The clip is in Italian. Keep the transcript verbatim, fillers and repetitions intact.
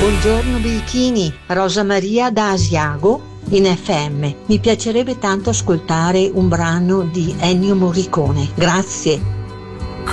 Buongiorno Bikini, Rosa Maria da Asiago in F M. Mi piacerebbe tanto ascoltare un brano di Ennio Morricone. Grazie.